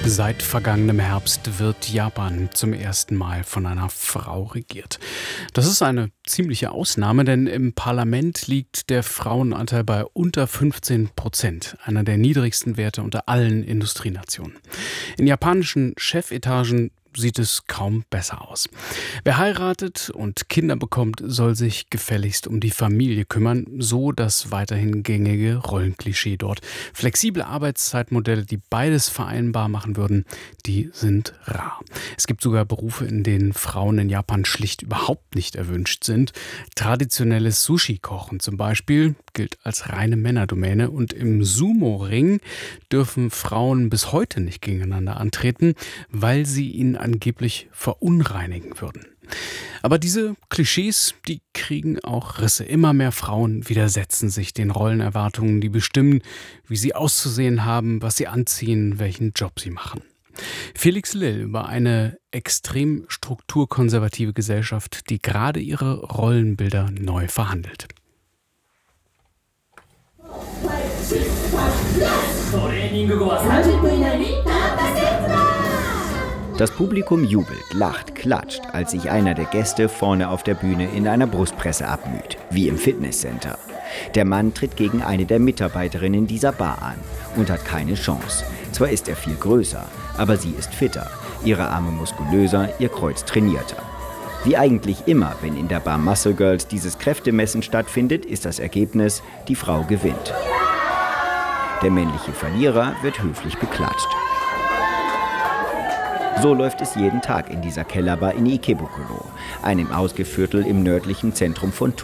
Seit vergangenem Herbst wird Japan zum ersten Mal von einer Frau regiert. Das ist eine ziemliche Ausnahme, denn im Parlament liegt der Frauenanteil bei unter 15%, einer der niedrigsten Werte unter allen Industrienationen. In japanischen Chefetagen sieht es kaum besser aus. Wer heiratet und Kinder bekommt, soll sich gefälligst um die Familie kümmern, so das weiterhin gängige Rollenklischee dort. Flexible Arbeitszeitmodelle, die beides vereinbar machen würden, die sind rar. Es gibt sogar Berufe, in denen Frauen in Japan schlicht überhaupt nicht erwünscht sind. Traditionelles Sushi-Kochen zum Beispiel gilt als reine Männerdomäne und im Sumo-Ring dürfen Frauen bis heute nicht gegeneinander antreten, weil sie ihn angeblich verunreinigen würden. Aber diese Klischees, die kriegen auch Risse. Immer mehr Frauen widersetzen sich den Rollenerwartungen, die bestimmen, wie sie auszusehen haben, was sie anziehen, welchen Job sie machen. Felix Lill über eine extrem strukturkonservative Gesellschaft, die gerade ihre Rollenbilder neu verhandelt. Das Publikum jubelt, lacht, klatscht, als sich einer der Gäste vorne auf der Bühne in einer Brustpresse abmüht, wie im Fitnesscenter. Der Mann tritt gegen eine der Mitarbeiterinnen dieser Bar an und hat keine Chance. Zwar ist er viel größer, aber sie ist fitter, ihre Arme muskulöser, ihr Kreuz trainierter. Wie eigentlich immer, wenn in der Bar Muscle Girls dieses Kräftemessen stattfindet, ist das Ergebnis, die Frau gewinnt. Der männliche Verlierer wird höflich beklatscht. So läuft es jeden Tag in dieser Kellerbar in Ikebukuro, einem Ausgeviertel im nördlichen Zentrum von